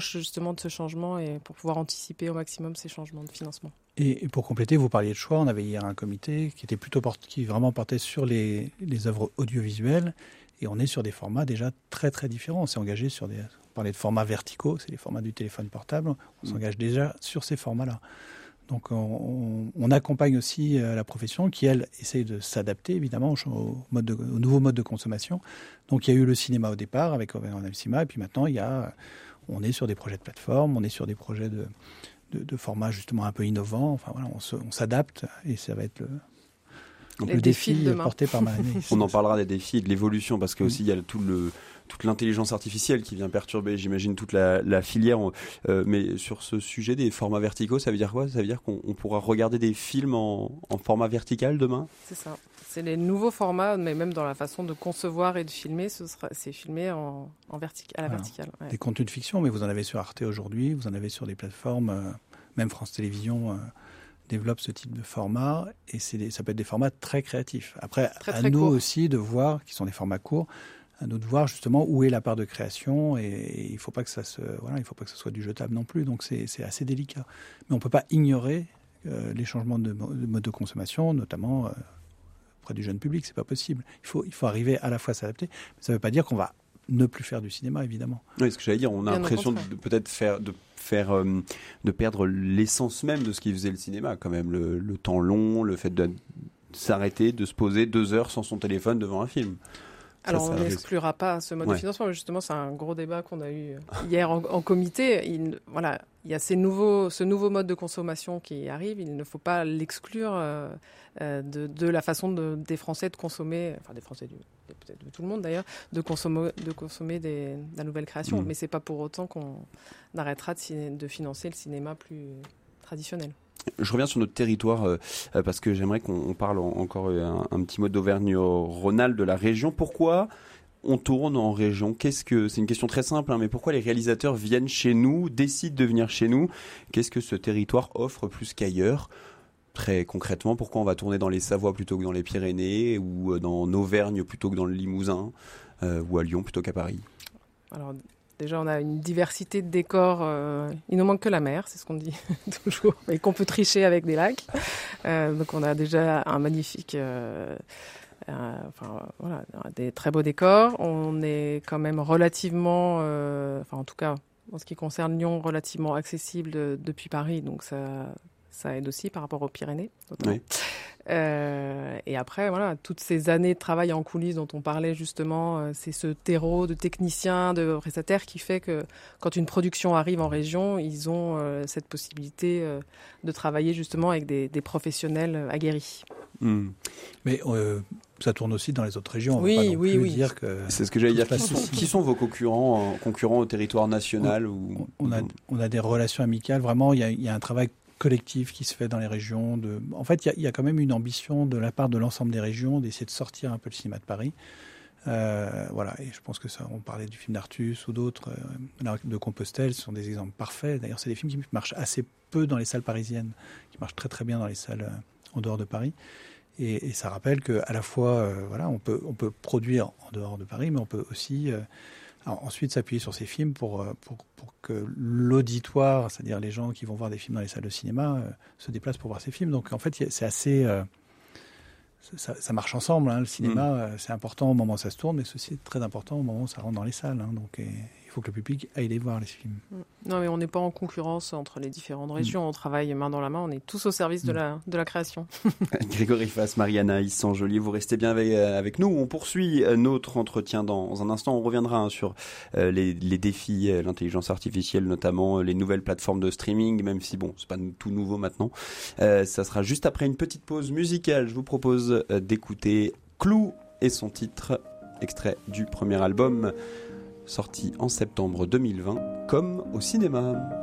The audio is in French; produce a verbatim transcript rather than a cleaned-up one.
justement de ce changement et pour pouvoir anticiper au maximum ces changements de financement. Et, et pour compléter, vous parliez de choix. On avait hier un comité qui était plutôt port- qui vraiment portait sur les, les œuvres audiovisuelles. Et on est sur des formats déjà très très différents. On s'est engagé sur des... On parlait de formats verticaux, c'est les formats du téléphone portable. On mmh. s'engage déjà sur ces formats-là. Donc on, on, on accompagne aussi euh, la profession qui, elle, essaye de s'adapter évidemment au, au, mode de, au nouveau mode de consommation. Donc il y a eu le cinéma au départ avec Ovenavcima, et puis maintenant il y a, on est sur des projets de plateforme, on est sur des projets de, de, de formats justement un peu innovants. Enfin voilà, on, se, on s'adapte et ça va être le... Les le défi défi porté par Marie-Agnès. On en parlera des défis et de l'évolution parce que aussi il y a tout le, toute l'intelligence artificielle qui vient perturber, j'imagine, toute la, la filière. Euh, mais sur ce sujet des formats verticaux, ça veut dire quoi ? Ça veut dire qu'on on pourra regarder des films en, en format vertical demain ? C'est ça. C'est les nouveaux formats, mais même dans la façon de concevoir et de filmer, ce sera, c'est filmé en, en vertic- à la voilà. verticale. Ouais. Des contenus de fiction, mais vous en avez sur Arte aujourd'hui, vous en avez sur des plateformes, euh, même France Télévisions. Euh, développe ce type de format et c'est des, ça peut être des formats très créatifs. Après, très, très à nous court. Aussi de voir, qui sont des formats courts, à nous de voir justement où est la part de création et, et il ne faut pas que ça se, voilà, il faut pas que ce soit du jetable non plus. Donc c'est, c'est assez délicat. Mais on ne peut pas ignorer euh, les changements de, de mode de consommation, notamment euh, auprès du jeune public. C'est pas possible. Il faut, il faut arriver à la fois à s'adapter. Mais ça ne veut pas dire qu'on va ne plus faire du cinéma, évidemment. Oui, ce que j'allais dire, on a Bien l'impression de, de peut-être faire... De... faire euh, de perdre l'essence même de ce qui faisait le cinéma quand même, le, le temps long, le fait de s'arrêter, de se poser deux heures sans son téléphone devant un film. Alors ça, on ça n'exclura pas ce mode ouais. de financement, mais justement c'est un gros débat qu'on a eu hier en, en comité. Il, voilà, il y a ces nouveaux, ce nouveau mode de consommation qui arrive, il ne faut pas l'exclure euh, de, de la façon de, des Français de consommer, enfin des Français, du, peut-être de tout le monde d'ailleurs, de consommer, de consommer des, de la nouvelle création, mmh. mais c'est pas pour autant qu'on arrêtera de, ciné, de financer le cinéma plus traditionnel. Je reviens sur notre territoire euh, parce que j'aimerais qu'on parle en, encore un, un petit mot d'Auvergne-Rhône-Alpes, de la région. Pourquoi on tourne en région ? Qu'est-ce que c'est une question très simple, hein, mais pourquoi les réalisateurs viennent chez nous, décident de venir chez nous ? Qu'est-ce que ce territoire offre plus qu'ailleurs ? Très concrètement, pourquoi on va tourner dans les Savoies plutôt que dans les Pyrénées ou dans Auvergne plutôt que dans le Limousin euh, ou à Lyon plutôt qu'à Paris ? Alors, déjà, on a une diversité de décors. Euh, il ne manque que la mer, c'est ce qu'on dit toujours, et qu'on peut tricher avec des lacs. Euh, donc, on a déjà un magnifique, euh, euh, enfin voilà, des très beaux décors. On est quand même relativement, euh, enfin en tout cas, en ce qui concerne Lyon, relativement accessible de, depuis Paris. Donc ça, ça aide aussi par rapport aux Pyrénées. Oui. Euh, et après, voilà, toutes ces années de travail en coulisses dont on parlait justement, euh, c'est ce terreau de techniciens, de prestataires qui fait que quand une production arrive en région, ils ont euh, cette possibilité euh, de travailler justement avec des, des professionnels aguerris. Mmh. Mais euh, ça tourne aussi dans les autres régions. On oui, va pas non oui, plus oui. dire que c'est ce que j'allais dire. Qui sont, qui sont vos concurrents, concurrents au territoire national on, ou... on, a, on a des relations amicales. Vraiment, il y a, il y a un travail collectif qui se fait dans les régions. De... En fait, il y, a, il y a quand même une ambition de la part de l'ensemble des régions d'essayer de sortir un peu le cinéma de Paris. Euh, voilà, et je pense que ça, on parlait du film d'Artus ou d'autres, euh, de Compostelle, ce sont des exemples parfaits. D'ailleurs, c'est des films qui marchent assez peu dans les salles parisiennes, qui marchent très très bien dans les salles euh, en dehors de Paris. Et, et ça rappelle qu'à la fois, euh, voilà, on peut, on peut produire en dehors de Paris, mais on peut aussi... Euh, Alors, ensuite, s'appuyer sur ces films pour, pour, pour que l'auditoire, c'est-à-dire les gens qui vont voir des films dans les salles de cinéma, euh, se déplacent pour voir ces films. Donc, en fait, c'est assez... Euh, ça, ça marche ensemble. Hein. Le cinéma, mmh. euh, c'est important au moment où ça se tourne, mais ceci est très important au moment où ça rentre dans les salles. Hein. Donc, et, il faut que le public aille les voir, les films. Non, mais on n'est pas en concurrence entre les différentes régions. Mmh. On travaille main dans la main. On est tous au service de, mmh. la, de la création. Grégory Fass, Marie-Anaïs Sanjoli, vous restez bien avec, avec nous. On poursuit notre entretien dans un instant. On reviendra hein, sur euh, les, les défis, euh, l'intelligence artificielle, notamment euh, les nouvelles plateformes de streaming, même si, bon, c'est pas tout nouveau maintenant. Euh, ça sera juste après une petite pause musicale. Je vous propose euh, d'écouter Clou et son titre, extrait du premier album sorti en septembre deux mille vingt, Comme au cinéma.